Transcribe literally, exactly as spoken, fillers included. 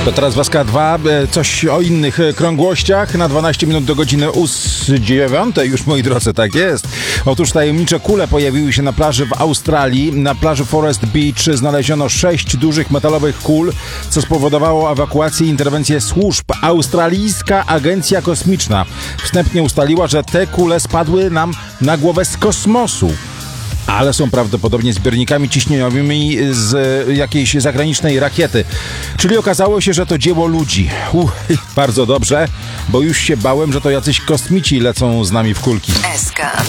To teraz Waska dwa, coś o innych krągłościach. Na dwanaście minut do godziny dziewiątej już, moi drodzy, tak jest. Otóż tajemnicze kule pojawiły się na plaży w Australii. Na plaży Forest Beach znaleziono sześć dużych metalowych kul, co spowodowało ewakuację i interwencję służb. Australijska Agencja Kosmiczna wstępnie ustaliła, że te kule spadły nam na głowę z kosmosu, ale są prawdopodobnie zbiornikami ciśnieniowymi z jakiejś zagranicznej rakiety. Czyli okazało się, że to dzieło ludzi. Uch, bardzo dobrze, bo już się bałem, że to jacyś kosmici lecą z nami w kulki. S K.